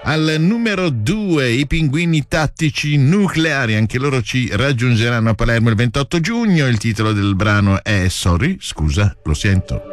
Al numero 2 i Pinguini Tattici Nucleari, anche loro ci raggiungeranno a Palermo il 28 giugno. Il titolo del brano è Sorry, scusa, lo sento.